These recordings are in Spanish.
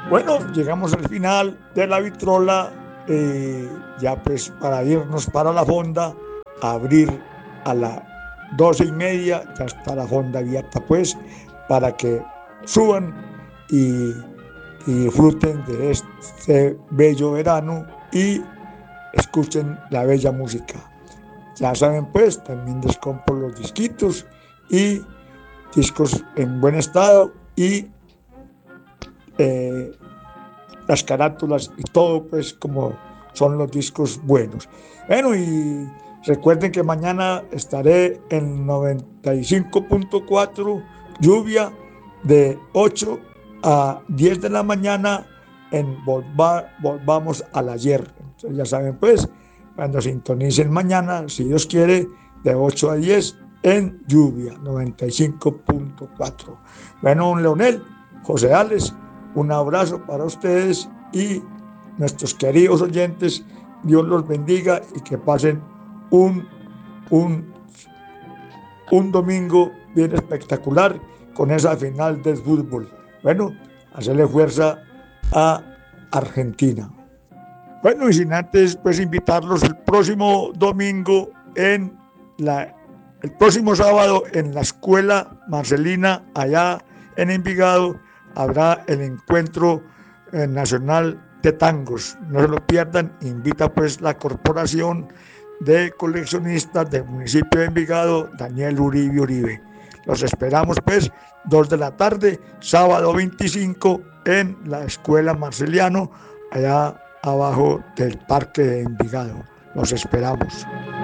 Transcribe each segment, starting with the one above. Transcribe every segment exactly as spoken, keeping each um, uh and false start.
Bueno, llegamos al final de la vitrola, eh, ya pues para irnos para la fonda, abrir a las doce y media, ya está la fonda abierta pues, para que suban y, y disfruten de este bello verano y escuchen la bella música. Ya saben pues, también les compro los disquitos y discos en buen estado y eh, las carátulas y todo pues como son los discos buenos. Bueno, y recuerden que mañana estaré en noventa y cinco punto cuatro lluvia de ocho a diez de la mañana en Volva, Volvamos al Ayer. Entonces ya saben pues, cuando sintonicen mañana, si Dios quiere, de ocho a diez en lluvia noventa y cinco punto cuatro. Bueno, don Leonel, José Alex, un abrazo para ustedes y nuestros queridos oyentes. Dios los bendiga y que pasen un, un, un domingo bien espectacular con esa final del fútbol. Bueno, hacerle fuerza a Argentina. Bueno, y sin antes pues invitarlos el próximo domingo en la, el próximo sábado en la Escuela Marcelina allá en Envigado habrá el encuentro eh, nacional de tangos. No se lo pierdan, invita pues la Corporación de Coleccionistas del municipio de Envigado, Daniel Uribe Uribe. Los esperamos pues, dos de la tarde, sábado veinticinco, en la Escuela Marceliano, allá abajo del Parque de Envigado. Los esperamos.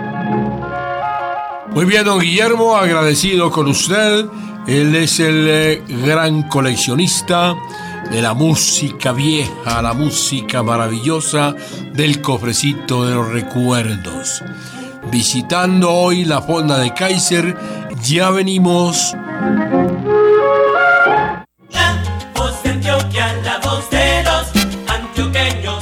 Muy bien, don Guillermo, agradecido con usted. Él es el eh, gran coleccionista de la música vieja, la música maravillosa del cofrecito de los recuerdos. Visitando hoy la fonda de Kaiser, ya venimos. La voz de Antioquia, la voz de los antioqueños.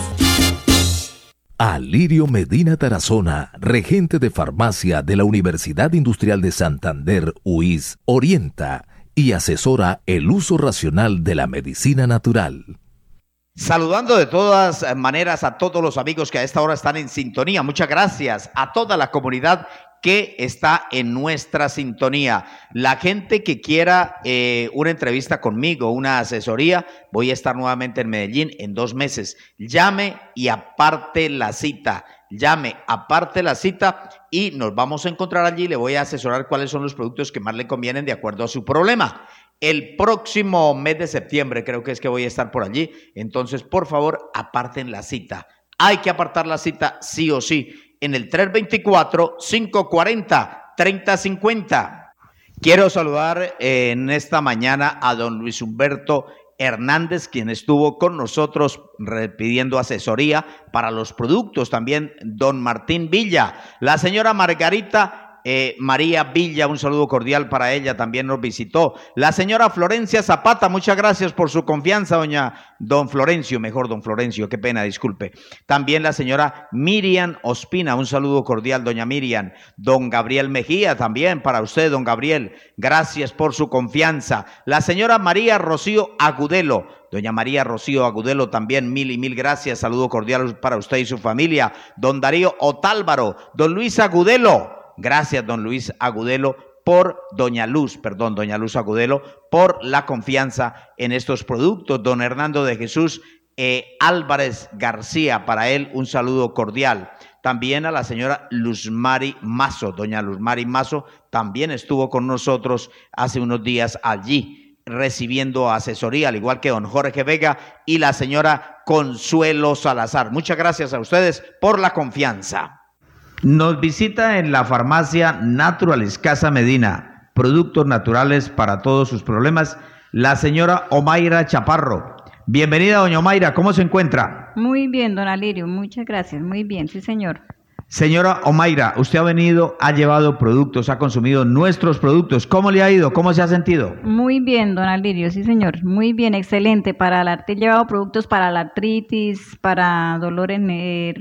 Alirio Medina Tarazona, regente de farmacia de la Universidad Industrial de Santander, U I S, orienta y asesora el uso racional de la medicina natural. Saludando de todas maneras a todos los amigos que a esta hora están en sintonía. Muchas gracias a toda la comunidad que está en nuestra sintonía. La gente que quiera eh, una entrevista conmigo, una asesoría, voy a estar nuevamente en Medellín en dos meses. Llame y aparte la cita. Llame, aparte la cita y nos vamos a encontrar allí. Le voy a asesorar cuáles son los productos que más le convienen de acuerdo a su problema. El próximo mes de septiembre creo que es que voy a estar por allí. Entonces, por favor, aparten la cita. Hay que apartar la cita sí o sí en el tres veinticuatro, cinco cuarenta, treinta cincuenta. Quiero saludar eh, en esta mañana a don Luis Humberto Hernández, quien estuvo con nosotros pidiendo asesoría para los productos. También don Martín Villa, la señora Margarita Eh, María Villa, un saludo cordial para ella, también nos visitó. La señora Florencia Zapata, muchas gracias por su confianza, doña don Florencio, mejor don Florencio, qué pena, disculpe. También la señora Miriam Ospina, un saludo cordial, doña Miriam. Don Gabriel Mejía, también para usted, don Gabriel, gracias por su confianza. La señora María Rocío Agudelo, doña María Rocío Agudelo, también mil y mil gracias, saludo cordial para usted y su familia. Don Darío Otálvaro, don Luis Agudelo, gracias, don Luis Agudelo, por doña Luz, perdón, doña Luz Agudelo, por la confianza en estos productos. Don Hernando de Jesús eh, Álvarez García, para él un saludo cordial. También a la señora Luzmari Mazo, doña Luzmari Mazo, también estuvo con nosotros hace unos días allí, recibiendo asesoría, al igual que don Jorge Vega y la señora Consuelo Salazar. Muchas gracias a ustedes por la confianza. Nos visita en la farmacia Naturalis Casa Medina, productos naturales para todos sus problemas, la señora Omaira Chaparro. Bienvenida, doña Omaira, ¿cómo se encuentra? Muy bien, don Alirio, muchas gracias, muy bien, sí señor. Señora Omaira, usted ha venido, ha llevado productos, ha consumido nuestros productos. ¿Cómo le ha ido? ¿Cómo se ha sentido? Muy bien, don Alirio, sí señor, muy bien, excelente. Para la, he llevado productos para la artritis, para dolores eh,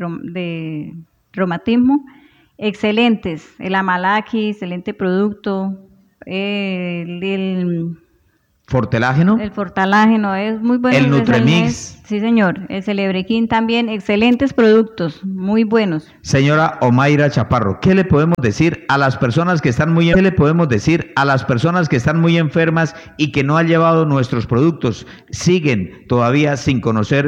de reumatismo, excelentes. El Amalaki, excelente producto. El, el Fortelágeno. El fortalágeno es muy bueno. El ese Nutremix. es- Sí, señor. El Celebrequín también, excelentes productos, muy buenos. Señora Omaira Chaparro, ¿qué le podemos decir a las personas que están muy ¿qué le podemos decir a las personas que están muy enfermas y que no han llevado nuestros productos? Siguen todavía sin conocer